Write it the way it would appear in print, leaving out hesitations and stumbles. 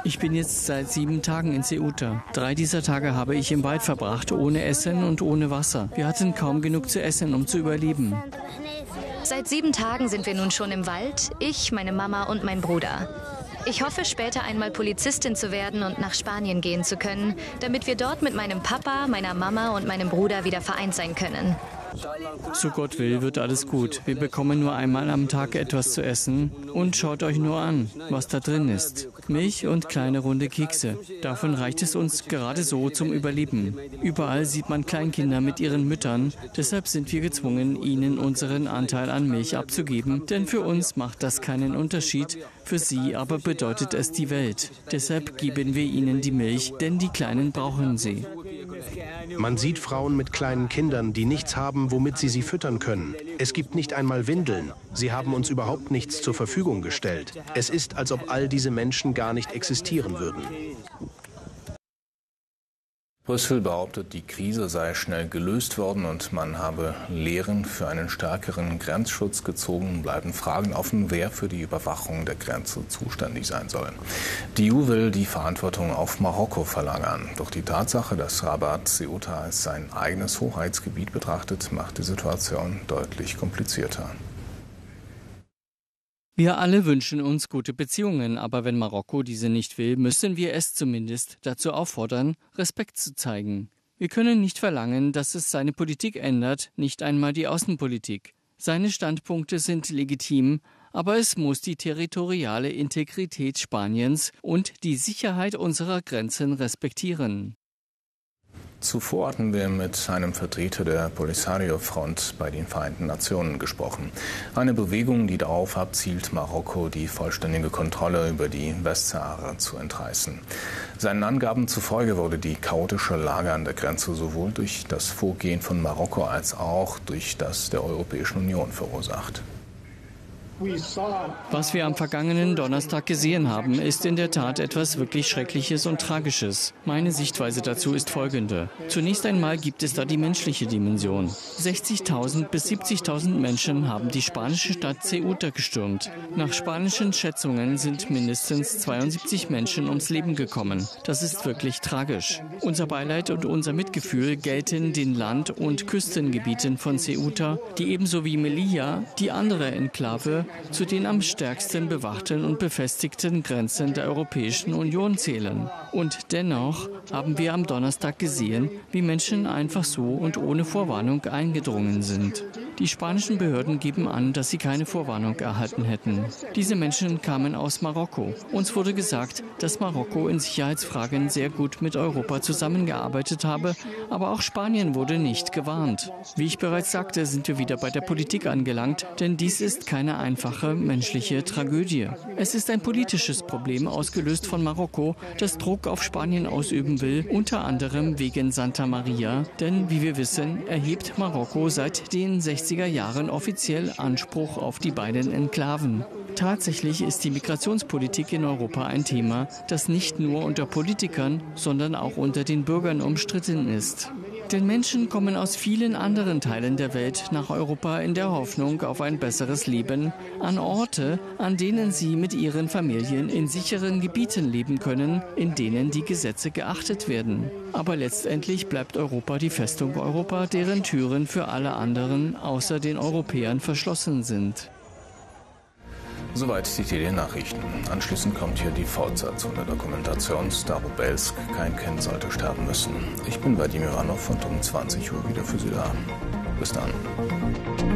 Ich bin jetzt seit 7 Tagen in Ceuta. 3 dieser Tage habe ich im Wald verbracht, ohne Essen und ohne Wasser. Wir hatten kaum genug zu essen, um zu überleben. Seit 7 Tagen sind wir nun schon im Wald, ich, meine Mama und mein Bruder. Ich hoffe, später einmal Polizistin zu werden und nach Spanien gehen zu können, damit wir dort mit meinem Papa, meiner Mama und meinem Bruder wieder vereint sein können. So Gott will, wird alles gut. Wir bekommen nur einmal am Tag etwas zu essen. Und schaut euch nur an, was da drin ist. Milch und kleine runde Kekse. Davon reicht es uns gerade so zum Überleben. Überall sieht man Kleinkinder mit ihren Müttern. Deshalb sind wir gezwungen, ihnen unseren Anteil an Milch abzugeben. Denn für uns macht das keinen Unterschied. Für sie aber bedeutet es die Welt. Deshalb geben wir ihnen die Milch, denn die Kleinen brauchen sie. Man sieht Frauen mit kleinen Kindern, die nichts haben, womit sie füttern können. Es gibt nicht einmal Windeln. Sie haben uns überhaupt nichts zur Verfügung gestellt. Es ist, als ob all diese Menschen gar nicht existieren würden. Brüssel behauptet, die Krise sei schnell gelöst worden und man habe Lehren für einen stärkeren Grenzschutz gezogen. Bleiben Fragen offen, wer für die Überwachung der Grenze zuständig sein soll. Die EU will die Verantwortung auf Marokko verlagern. Doch die Tatsache, dass Rabat Ceuta als sein eigenes Hoheitsgebiet betrachtet, macht die Situation deutlich komplizierter. Wir alle wünschen uns gute Beziehungen, aber wenn Marokko diese nicht will, müssen wir es zumindest dazu auffordern, Respekt zu zeigen. Wir können nicht verlangen, dass es seine Politik ändert, nicht einmal die Außenpolitik. Seine Standpunkte sind legitim, aber es muss die territoriale Integrität Spaniens und die Sicherheit unserer Grenzen respektieren. Zuvor hatten wir mit einem Vertreter der Polisario-Front bei den Vereinten Nationen gesprochen. Eine Bewegung, die darauf abzielt, Marokko die vollständige Kontrolle über die Westsahara zu entreißen. Seinen Angaben zufolge wurde die chaotische Lage an der Grenze sowohl durch das Vorgehen von Marokko als auch durch das der Europäischen Union verursacht. Was wir am vergangenen Donnerstag gesehen haben, ist in der Tat etwas wirklich Schreckliches und Tragisches. Meine Sichtweise dazu ist folgende. Zunächst einmal gibt es da die menschliche Dimension. 60.000 bis 70.000 Menschen haben die spanische Stadt Ceuta gestürmt. Nach spanischen Schätzungen sind mindestens 72 Menschen ums Leben gekommen. Das ist wirklich tragisch. Unser Beileid und unser Mitgefühl gelten den Land- und Küstengebieten von Ceuta, die ebenso wie Melilla, die andere Enklave, zu den am stärksten bewachten und befestigten Grenzen der Europäischen Union zählen. Und dennoch haben wir am Donnerstag gesehen, wie Menschen einfach so und ohne Vorwarnung eingedrungen sind. Die spanischen Behörden geben an, dass sie keine Vorwarnung erhalten hätten. Diese Menschen kamen aus Marokko. Uns wurde gesagt, dass Marokko in Sicherheitsfragen sehr gut mit Europa zusammengearbeitet habe, aber auch Spanien wurde nicht gewarnt. Wie ich bereits sagte, sind wir wieder bei der Politik angelangt, denn dies ist keine einfache menschliche Tragödie. Es ist ein politisches Problem, ausgelöst von Marokko, das Druck auf Spanien ausüben will, unter anderem wegen Santa Maria, denn wie wir wissen, erhebt Marokko seit den 60er Jahren offiziell Anspruch auf die beiden Enklaven. Tatsächlich ist die Migrationspolitik in Europa ein Thema, das nicht nur unter Politikern, sondern auch unter den Bürgern umstritten ist. Denn Menschen kommen aus vielen anderen Teilen der Welt nach Europa in der Hoffnung auf ein besseres Leben, an Orte, an denen sie mit ihren Familien in sicheren Gebieten leben können, in denen die Gesetze geachtet werden. Aber letztendlich bleibt Europa die Festung Europa, deren Türen für alle anderen außer den Europäern verschlossen sind. Soweit die TD-Nachrichten. Anschließend kommt hier die Fortsetzung der Dokumentation Starobelsk, kein Kind sollte sterben müssen. Ich bin Vadim Ivanov und um 20 Uhr wieder für Sie da. Bis dann.